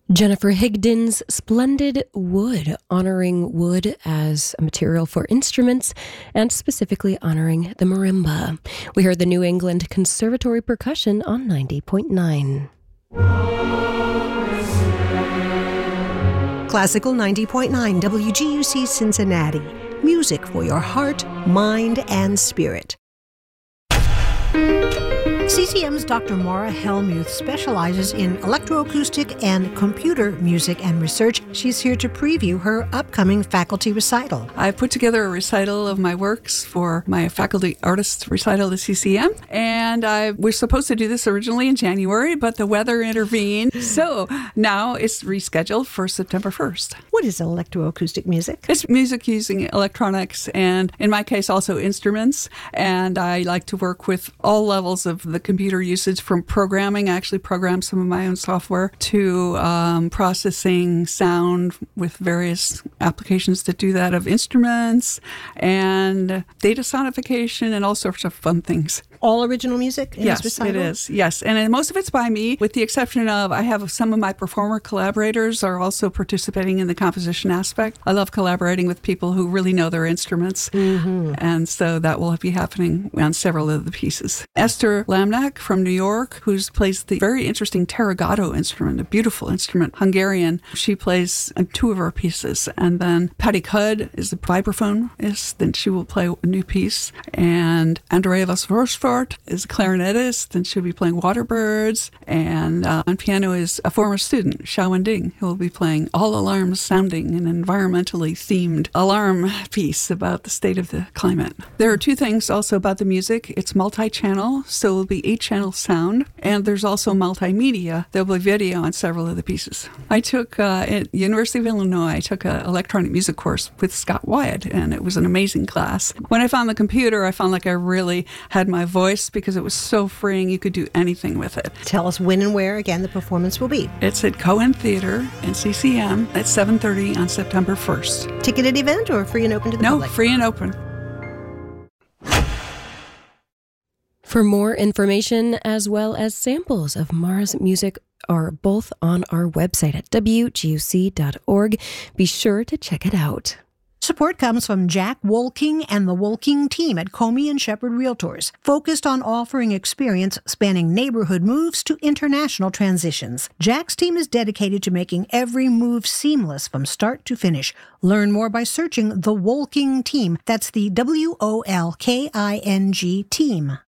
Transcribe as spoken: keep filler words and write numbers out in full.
Jennifer Higdon's Splendid Wood, honoring wood as a material for instruments and specifically honoring the marimba. We heard the New England Conservatory Percussion on ninety point nine. Classical ninety point nine W G U C Cincinnati. Music for your heart, mind, and spirit. C C M's Doctor Maura Helmuth specializes in electroacoustic and computer music and research. She's here to preview her upcoming faculty recital. I put together a recital of my works for my faculty artists recital at C C M, and I was supposed to do this originally in January, but the weather intervened, so now it's rescheduled for September first. What is electroacoustic music? It's music using electronics and, in my case, also instruments, and I like to work with all levels of the computer usage, from programming. I actually program some of my own software to um, processing sound with various applications that do that, of instruments and data sonification and all sorts of fun things. All original music in yes, this recital? It is. Yes, and most of it's by me, with the exception of I have some of my performer collaborators are also participating in the composition aspect. I love collaborating with people who really know their instruments, mm-hmm. and so that will be happening on several of the pieces. Esther Lamnak from New York, who plays the very interesting Terregato instrument, a beautiful instrument, Hungarian. She plays two of our pieces, and then Patty Cudd is the vibraphone, is then she will play a new piece, and Andrea Vasvorsford is a clarinetist, and she'll be playing Waterbirds, and uh, on piano is a former student, Xiao Wending, who will be playing All Alarms Sounding, an environmentally themed alarm piece about the state of the climate. There are two things also about the music. It's multi-channel, so it will be eight-channel sound, and there's also multimedia. There'll be video on several of the pieces. I took, uh, at University of Illinois, I took an electronic music course with Scott Wyatt, and it was an amazing class. When I found the computer, I found like I really had my voice because it was so freeing. You could do anything with it. Tell us when and where, again, the performance will be. It's at Cohen Theater in C C M at seven thirty on September first. Ticketed event or free and open to the no, public? No, free and open. For more information as well as samples of Maura's music are both on our website at w g u c dot org. Be sure to check it out. Support comes from Jack Wolking and the Wolking team at Comey and Shepherd Realtors, focused on offering experience spanning neighborhood moves to international transitions. Jack's team is dedicated to making every move seamless from start to finish. Learn more by searching the Wolking team. That's the W O L K I N G team.